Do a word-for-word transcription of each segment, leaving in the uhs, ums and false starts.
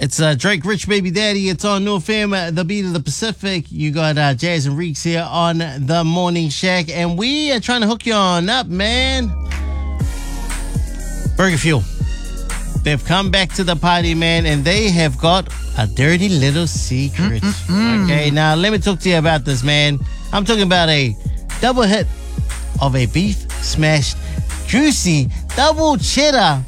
It's uh, Drake, Rich Baby Daddy. It's on New F M, uh, the beat of the Pacific. You got uh, Jazz and Reeks here on the Morning Shack, and we are trying to hook you on up, man. Burger Fuel. They've come back to the party, man, and they have got a dirty little secret. Mm-mm-mm. Okay, now let me talk to you about this, man. I'm talking about a double hit of a beef smashed, juicy, double cheddar.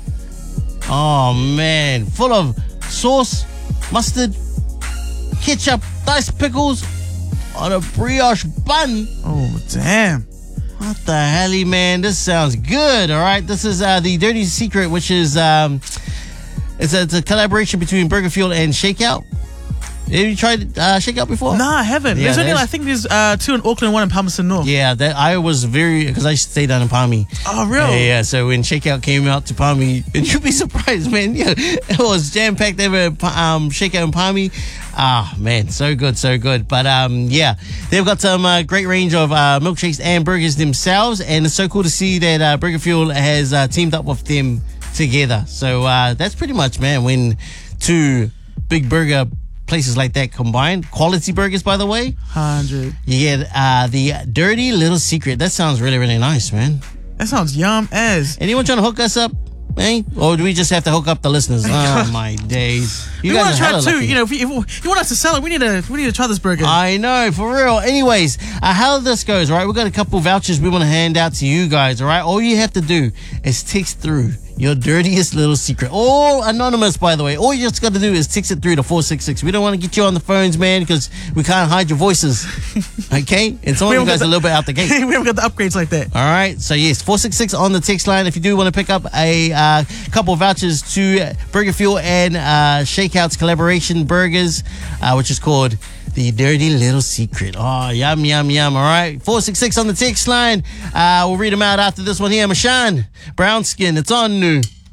Oh, man, full of sauce, mustard, ketchup, diced pickles on a brioche bun. Oh, damn. What the hell, man? This sounds good, all right? This is uh, the Dirty Secret, which is um, it's, a, it's a collaboration between Burger Fuel and Shakeout. Have you tried uh, Shakeout before? No, I haven't. Yeah, there's only, there's- I think there's uh, two in Auckland, one in Palmerston North. Yeah, that I was very, because I stayed down in Palmy. Oh, real? Yeah, yeah, so when Shakeout came out to Palmy, and you'd be surprised, man. Yeah, it was jam-packed over um, Shakeout in Palmy. Ah, man, so good, so good. But um, yeah, they've got some uh, great range of uh, milkshakes and burgers themselves, and it's so cool to see that uh, Burger Fuel has uh, teamed up with them together. So uh, that's pretty much, man, when two big burger places like that combined, quality burgers, by the way, Hundred. you get uh, the Dirty Little Secret. That sounds really, really nice, man. That sounds yum as. Anyone trying to hook us up, man? Or do we just have to hook up the listeners? Oh, my days. You we guys want to are try hella it too. lucky. You know, if you, if you want us to sell it, we need to we need to try this burger. I know, for real. Anyways, uh, how this goes, all right? We've got a couple vouchers we want to hand out to you guys, all right? All you have to do is text through your dirtiest little secret. All anonymous, by the way. All you just got to do is text it through to four six six. We don't want to get you on the phones, man, because we can't hide your voices. Okay? And some of We you haven't guys got are a the- little bit out the gate. we haven't got the upgrades like that. All right, so yes, four six six on the text line. If you do want to pick up a uh, couple vouchers to Burger Fuel and uh, Shakeout's collaboration burgers, uh, which is called the Dirty Little Secret. Oh, yum, yum, yum. All right, four six six on the text line. Uh, we'll read them out after this one here. Mashan, Brown Skin, it's on new.